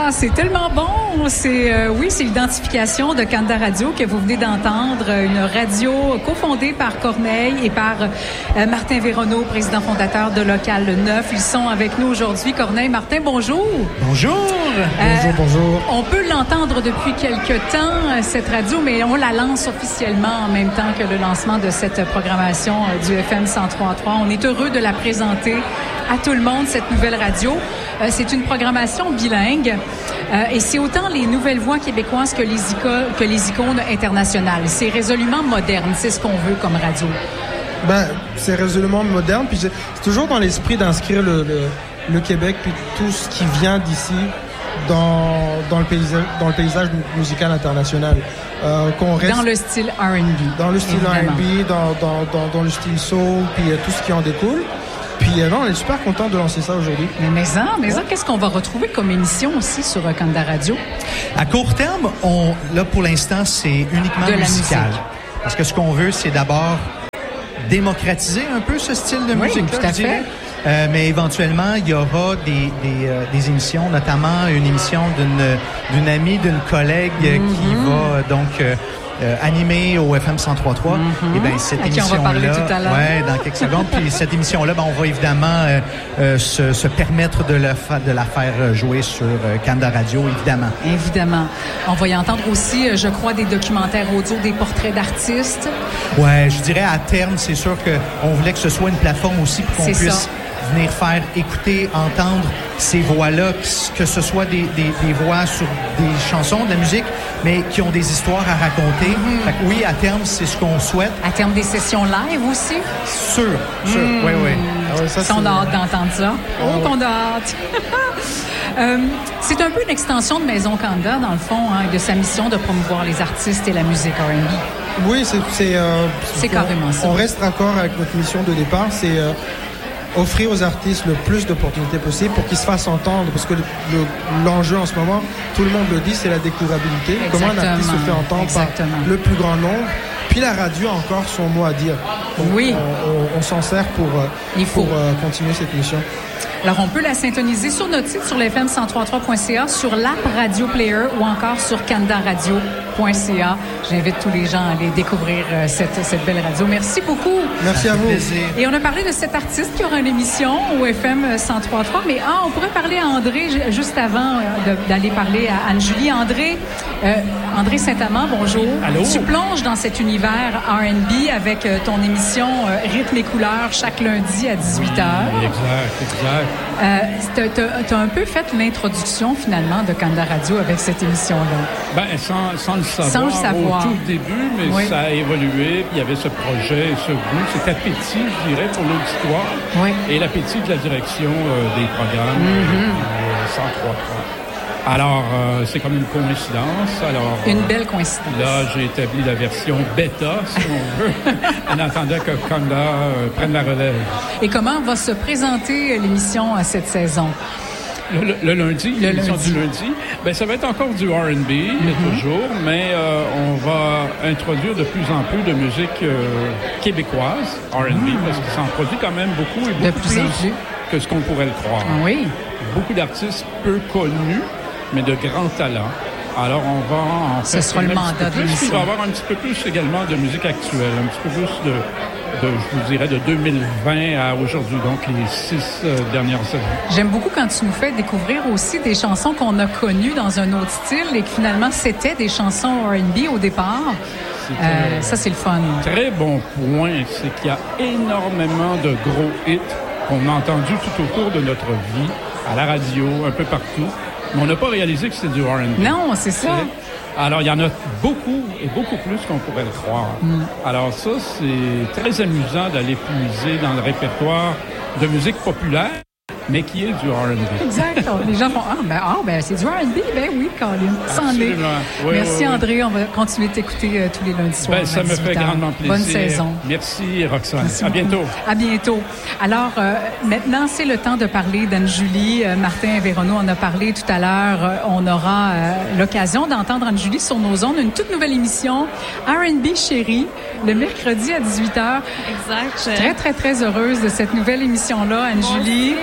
Ah, c'est tellement bon. C'est l'identification de Canada Radio que vous venez d'entendre, une radio cofondée par Corneille et par Martin Véronneau, président fondateur de Local 9. Ils sont avec nous aujourd'hui. Corneille, Martin, bonjour. Bonjour. Bonjour. On peut l'entendre depuis quelque temps, cette radio, mais on la lance officiellement en même temps que le lancement de cette programmation du FM 103.3. On est heureux de la présenter à tout le monde, cette nouvelle radio. C'est une programmation bilingue et c'est autant les nouvelles voix québécoises que les icônes internationales. C'est résolument moderne, c'est ce qu'on veut comme radio. C'est résolument moderne, puis c'est toujours dans l'esprit d'inscrire le Québec puis tout ce qui vient d'ici dans le paysage musical international. Qu'on reste dans le style R&B. Dans le style R&B, dans le style soul, puis tout ce qui en découle. Puis non, on est super content de lancer ça aujourd'hui. Mais qu'est-ce qu'on va retrouver comme émission aussi sur Canada Radio? À court terme, pour l'instant, c'est uniquement musical. Parce que ce qu'on veut, c'est d'abord démocratiser un peu ce style de musique. Tout à fait. Mais éventuellement, il y aura des émissions, notamment une émission d'une amie, d'une collègue qui va donc animée au FM 103.3. Et bien, cette émission-là, on va parler tout à l'heure. Dans quelques secondes. Puis cette émission-là, on va évidemment se permettre de la faire jouer sur Canada Radio, évidemment. Évidemment. On va y entendre aussi, je crois, des documentaires audio, des portraits d'artistes. Ouais, je dirais à terme, c'est sûr qu'on voulait que ce soit une plateforme aussi pour qu'on puisse venir faire écouter, entendre ces voix-là, que ce soit des voix sur des chansons, de la musique, mais qui ont des histoires à raconter. Fait que oui, à terme, c'est ce qu'on souhaite. À terme, des sessions live aussi? Sûr. Oui. On a hâte d'entendre ça. Qu'on a hâte. C'est un peu une extension de Maison Canada, dans le fond, de sa mission de promouvoir les artistes et la musique R&B. Oui, c'est carrément ça. On reste raccord avec notre mission de départ, c'est offrir aux artistes le plus d'opportunités possibles pour qu'ils se fassent entendre. Parce que l'enjeu en ce moment, tout le monde le dit, c'est la découvrabilité. Comment un artiste se fait entendre par le plus grand nombre. Puis la radio a encore son mot à dire. Donc, on s'en sert pour continuer cette mission. Alors, on peut la syntoniser sur notre site, sur l'FM1033.ca, sur l'app Radio Player ou encore sur canadaradio.ca. J'invite tous les gens à aller découvrir cette belle radio. Merci beaucoup. Merci à vous. Et on a parlé de cet artiste qui aura une émission au FM 103.3, mais on pourrait parler à André juste avant d'aller parler à Anne-Julie. André Saint-Amand, bonjour. Allô? Tu plonges dans cet univers R&B avec ton émission Rythme et couleurs chaque lundi à 18h. Exact. T'as un peu fait l'introduction, finalement, de Canada Radio avec cette émission-là. Sans le savoir. Au tout début, mais ça a évolué. Puis il y avait ce projet, ce goût, cet appétit, je dirais, pour l'auditoire. Oui. Et l'appétit de la direction des programmes 103.3. Alors, c'est comme une coïncidence. Alors, une belle coïncidence. Là, j'ai établi la version bêta, si on veut, en attendant que Canada prenne la relève. Et comment va se présenter l'émission à cette saison? Le lundi, l'émission du lundi, ça va être encore du R&B, toujours, mais on va introduire de plus en plus de musique québécoise, R&B, parce qu'il s'en produit quand même beaucoup et beaucoup plus que ce qu'on pourrait le croire. Oui. Beaucoup d'artistes peu connus, mais de grands talents. Alors, on va en faire... Ce sera le mandat de l'émission. Il va y avoir un petit peu plus également de musique actuelle, un petit peu plus je vous dirais, de 2020 à aujourd'hui, donc les 6 dernières années. J'aime beaucoup quand tu nous fais découvrir aussi des chansons qu'on a connues dans un autre style et que finalement, c'était des chansons R&B au départ. Ça, c'est le fun. Très bon point, c'est qu'il y a énormément de gros hits qu'on a entendus tout au cours de notre vie, à la radio, un peu partout. Mais on n'a pas réalisé que c'était du R&B. Non, c'est ça. Alors, il y en a beaucoup et beaucoup plus qu'on pourrait le croire. Alors ça, c'est très amusant d'aller puiser dans le répertoire de musique populaire, mais qui est du R&B. Exact. Les gens font c'est du R&B. Ben oui, Colin. C'en est. Merci, André. On va continuer de t'écouter tous les lundis soirs. Ça me fait grandement plaisir. Bonne saison. Merci, Roxane. Merci à bientôt. À bientôt. Alors, maintenant, c'est le temps de parler d'Anne-Julie. Martin Véronneau en a parlé tout à l'heure. On aura l'occasion d'entendre Anne-Julie sur nos ondes. Une toute nouvelle émission, R&B Chérie, le mercredi à 18h. Exact. Très, très, très heureuse de cette nouvelle émission-là, Anne-Julie.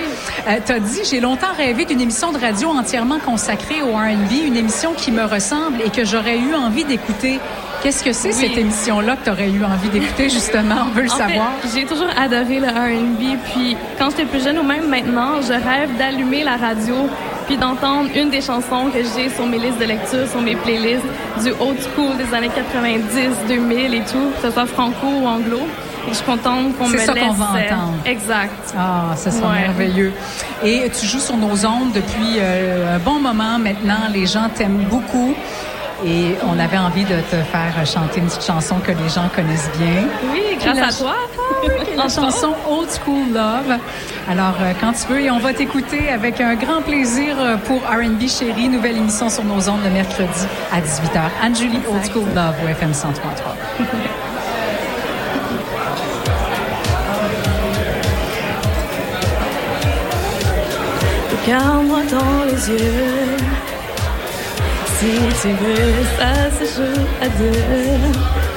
T'as dit, j'ai longtemps rêvé d'une émission de radio entièrement consacrée au R&B, une émission qui me ressemble et que j'aurais eu envie d'écouter. Qu'est-ce que c'est cette émission-là que tu aurais eu envie d'écouter, justement? On veut le savoir. Fait, j'ai toujours adoré le R&B. Puis, quand j'étais plus jeune ou même maintenant, je rêve d'allumer la radio puis d'entendre une des chansons que j'ai sur mes listes de lecture, sur mes playlists du old school des années 90, 2000 et tout, que ce soit franco ou anglo. Et je suis contente qu'on me laisse... C'est ça qu'on va entendre. Exact. Ah, ça sera merveilleux. Et tu joues sur nos ondes depuis un bon moment maintenant. Les gens t'aiment beaucoup. Et on avait envie de te faire chanter une petite chanson que les gens connaissent bien. Oui, grâce à toi. La chanson Old School Love. Alors, quand tu veux, et on va t'écouter avec un grand plaisir pour R&B Chérie, nouvelle émission sur nos ondes le mercredi à 18h. Anne-Julie, Old School Love au FM 103.3. Regarde-moi dans les yeux. Si tu veux, ça se joue à deux.